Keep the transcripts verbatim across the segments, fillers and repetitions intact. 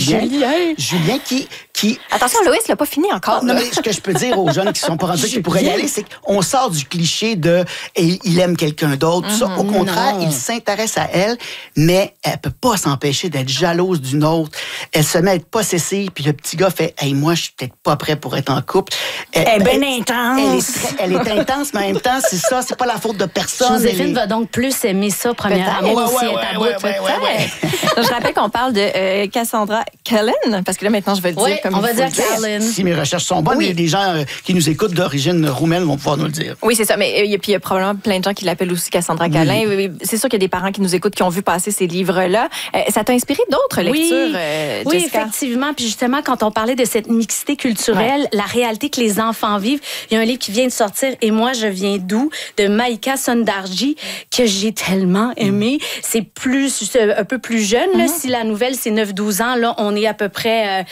Julien. Julien. Julien qui... qui Attention, Loïs l'a pas fini encore. non, mais ce que je peux dire aux jeunes qui sont pas rendus qui pourraient y aller, c'est qu'on sort du cliché de et il aime quelqu'un d'autre. Mm-hmm. Ça, au contraire, non. il s'intéresse à elle, mais elle peut pas s'empêcher d'être jalouse d'une autre. Elle se met à être possessive, puis le petit gars fait « Hey, moi, je suis peut-être pas prêt pour être en couple. » Elle, elle est bien intense. Elle est, très, elle est intense, mais en même temps, c'est ça, c'est pas la faute de personne. Joséphine est... va donc plus aimer ça, première amour, ouais, si ouais, elle est à ouais, bout. ouais, ouais, ouais, ouais. Je rappelle qu'on parle de euh, Cassandra Cullen, parce que là, maintenant, je vais le dire ouais, comme on va dire Cullen. Si mes recherches sont bonnes, oui. les gens euh, qui nous écoutent d'origine roumaine vont pouvoir nous le dire. Oui, c'est ça. Mais euh, puis il y a probablement plein de gens qui l'appellent aussi Cassandra Cullen. Oui. C'est sûr qu'il y a des parents qui nous écoutent qui ont vu passer ces livres-là. Euh, ça t'a inspiré d'autres oui. lectures, euh, Oui, Jessica? effectivement. Puis justement, quand on parlait de cette mixité culturelle, ouais. la réalité que les enfants vivent, il y a un livre qui vient de sortir, Et moi, je viens d'où, de Maïka Sondarji, que j'ai tellement aimé. Mm. C'est plus, un peu plus jeune. Mm-hmm. Là, si la nouvelle, c'est neuf douze ans, là, on est à peu près euh,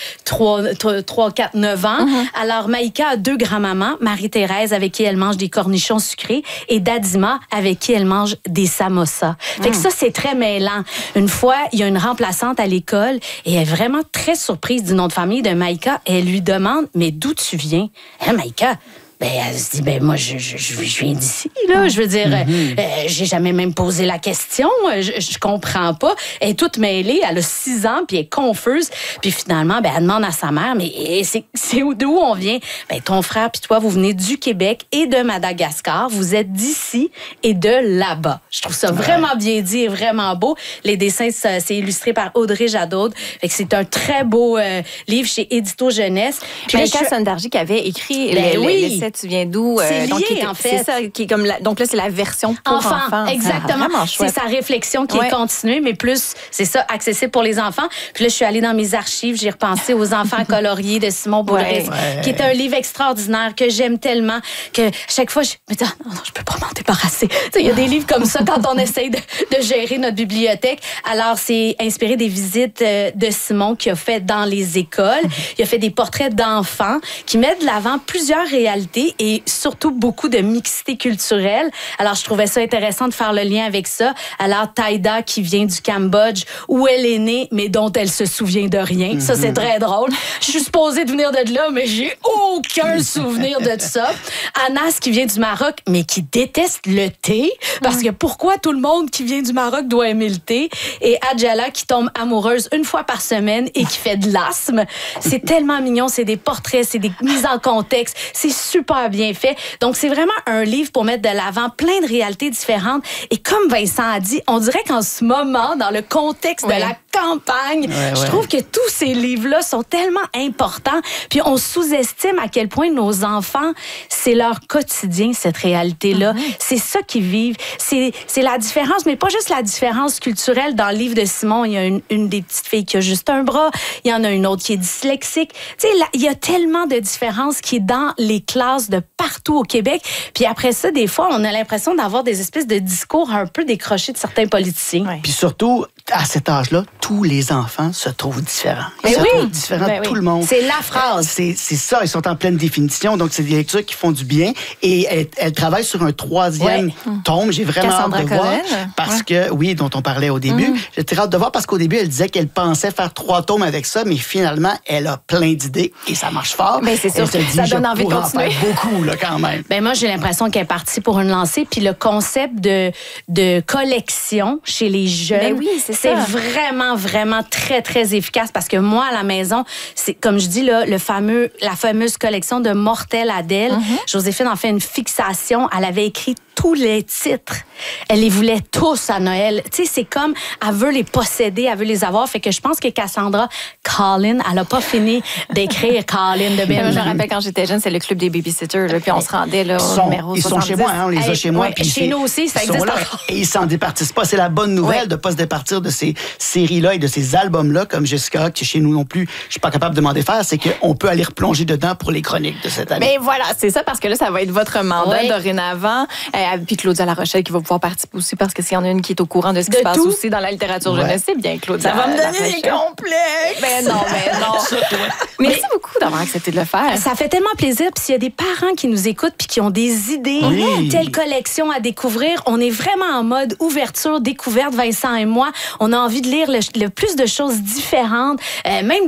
trois, quatre, neuf ans. Mm-hmm. Alors, Maïka a deux grands-mamans, Marie-Thérèse, avec qui elle mange des cornichons sucrés, et Dadima, avec qui elle mange des samosas. Mm. Fait que ça, c'est très mêlant. Une fois, il y a une remplaçante à l'école, et elle est vraiment très surprise du nom de famille de Maïka, et elle lui demande, mais d'où tu viens? Hein, Maïka? Ben, elle se dit, ben, moi, je, je, je viens d'ici, là. Je veux dire, mm-hmm. euh, j'ai jamais même posé la question. Je, je comprends pas. Elle est toute mêlée. Elle a six ans, puis elle est confuse. Puis finalement, ben, elle demande à sa mère, mais c'est, c'est d'où on vient? Ben, ton frère puis toi, vous venez du Québec et de Madagascar. Vous êtes d'ici et de là-bas. Je trouve ça ouais. vraiment bien dit et vraiment beau. Les dessins, ça, c'est illustré par Audrey Jadot. Fait que c'est un très beau euh, livre chez Édito Jeunesse. Puis Maïka je... Sondarji qui avait écrit ben, les, oui. les tu viens d'où? Euh, c'est lié, donc, qui, en fait. C'est ça, qui est comme la, donc là, c'est la version pour enfants. enfants. Exactement. Ah, c'est sa réflexion qui ouais. est continuée, mais plus, c'est ça, accessible pour les enfants. Puis là, je suis allée dans mes archives, j'ai repensé aux Enfants coloriés de Simon Boulris, ouais. qui est un livre extraordinaire que j'aime tellement que chaque fois, je me dis, oh, non, non, je peux pas m'en débarrasser. Il y a des livres comme ça quand on essaye de, de gérer notre bibliothèque. Alors, c'est inspiré des visites de Simon qu'il a fait dans les écoles. Il a fait des portraits d'enfants qui mettent de l'avant plusieurs réalités et surtout beaucoup de mixité culturelle. Alors, je trouvais ça intéressant de faire le lien avec ça. Alors, Taïda, qui vient du Cambodge, où elle est née, mais dont elle se souvient de rien. Mm-hmm. Ça, c'est très drôle. Je suis supposée de venir de là, mais j'ai aucun souvenir de ça. Anas, qui vient du Maroc, mais qui déteste le thé, parce que pourquoi tout le monde qui vient du Maroc doit aimer le thé? Et Adjala, qui tombe amoureuse une fois par semaine et qui fait de l'asthme. C'est tellement mignon. C'est des portraits, c'est des mises en contexte. C'est super bien fait. Donc, c'est vraiment un livre pour mettre de l'avant plein de réalités différentes. Et comme Vincent a dit, on dirait qu'en ce moment, dans le contexte oui. de la campagne, ouais, je ouais. trouve que tous ces livres-là sont tellement importants. Puis, on sous-estime à quel point nos enfants, c'est leur quotidien, cette réalité-là. Mm-hmm. C'est ça qu'ils vivent. C'est, c'est la différence, mais pas juste la différence culturelle. Dans le livre de Simon, il y a une, une des petites filles qui a juste un bras. Il y en a une autre qui est dyslexique. Tu sais, il y a tellement de différences qui est dans les classes de partout au Québec. Puis après ça, des fois, on a l'impression d'avoir des espèces de discours un peu décrochés de certains politiciens. Ouais. Puis surtout, à cet âge-là, tous les enfants se trouvent différents. Ils Mais se oui. trouvent différents Ben de oui. tout le monde. C'est la phrase. C'est, c'est ça, ils sont en pleine définition. Donc, c'est des lectures qui font du bien. Et elle, elle travaille sur un troisième ouais. tome. J'ai vraiment Cassandra hâte de voir. Cullen. Parce ouais. que, oui, dont on parlait au début. Mm-hmm. J'ai très hâte de voir parce qu'au début, elle disait qu'elle pensait faire trois tomes avec ça, mais finalement, elle a plein d'idées et ça marche fort. Mais c'est sûr elle se que dit, ça donne envie de continuer. En faire beaucoup, là, quand même. Ben moi, j'ai l'impression qu'elle est partie pour une lancée. Puis le concept de, de collection chez les jeunes, ben oui, c'est, c'est ça. vraiment, vraiment très, très efficace. Parce que moi, à la maison, c'est comme je dis, là, le fameux, la fameuse collection de Mortel Adèle. Mm-hmm. Joséphine en fait une fixation. Elle avait écrit tous les titres. Elle les voulait tous à Noël. Tu sais, c'est comme, elle veut les posséder, elle veut les avoir. Fait que je pense que Cassandra Cullen, elle a pas fini d'écrire Cullen de Ben. Je me rappelle quand j'étais jeune, c'est le club des babysitters, là, puis on se rendait là, au sont, numéro ils soixante-dix. Ils sont chez moi, hein, on les a hey, chez moi. Ouais, puis chez nous aussi, ça existe là, encore. Et ils s'en départissent pas. C'est la bonne nouvelle ouais. de pas se départir de ces séries-là et de ces albums-là, comme Jessica, qui chez nous non plus, je suis pas capable de m'en défaire, c'est qu'on peut aller replonger dedans pour les chroniques de cette année. Mais voilà, c'est ça, parce que là, ça va être votre mandat ouais. dorénavant. Euh, puis Claudia La Rochelle qui va pouvoir participer aussi, parce que s'il y en a une qui est au courant de ce qui de se passe tout. aussi dans la littérature ouais. jeunesse, c'est bien Claudia. Ça va me donner des complexes. Ben non, ben non. Ça, Merci beaucoup d'avoir accepté de le faire. Ça fait tellement plaisir. Puis s'il y a des parents qui nous écoutent puis qui ont des idées, oui. telle collection à découvrir, on est vraiment en mode ouverture, découverte, Vincent et moi. On a envie de lire le, le plus de choses différentes, euh, même